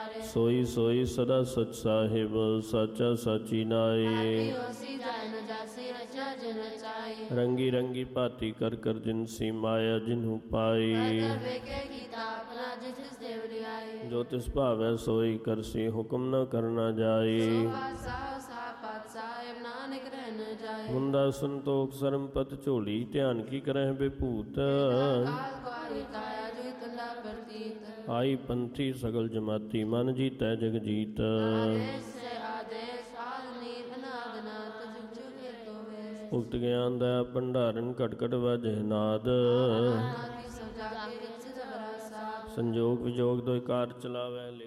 सोई सोई सदा सच साहिब साचा साची नाए। रंगी रंगी भांति कर कर जिनसी माया जिन्हू पाई। जो तिस भावै सोई करसी हुक्म न करना जाए। मुंदा संतोख सरमपत झोली ध्यान की करह बेभूत। आई पंथी सगल जमाती मन जीतै जग जीत। उक्त ज्ञान दा भंडारण घट घट वाजह नाद। संजोग विजोग दोय कार चलावै।